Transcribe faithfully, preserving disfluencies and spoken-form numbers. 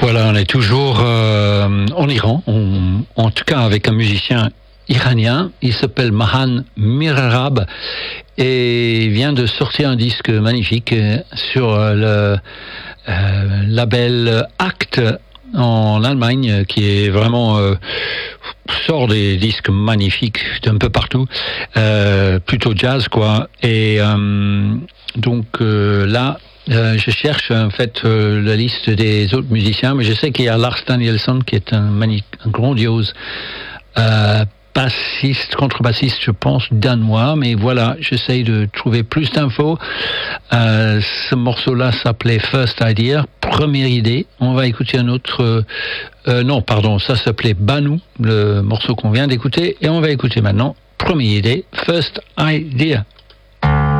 Voilà, on est toujours euh, en Iran, on, en tout cas avec un musicien iranien. Il s'appelle Mahan Mirarab et il vient de sortir un disque magnifique sur le euh, label Act en Allemagne, qui est vraiment euh, sort des disques magnifiques d'un peu partout, euh, plutôt jazz quoi. Et euh, donc euh, là. Euh, je cherche en fait euh, la liste des autres musiciens, mais je sais qu'il y a Lars Danielsson qui est un, magnifique, un grandiose euh, bassiste, contrebassiste, je pense, danois. Mais voilà, j'essaye de trouver plus d'infos. Euh, ce morceau-là s'appelait First Idea, première idée. On va écouter un autre. Euh, euh, non, pardon, ça s'appelait Banu, le morceau qu'on vient d'écouter, et on va écouter maintenant première idée, First Idea.